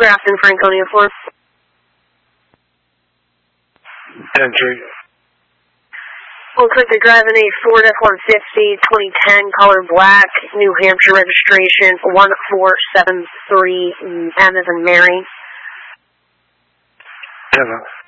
Grafton, Franconia, Florida. Entry. Looks like they're driving a Ford F-150, 2010, color black, New Hampshire registration, 1473, M as in Mary. Ever.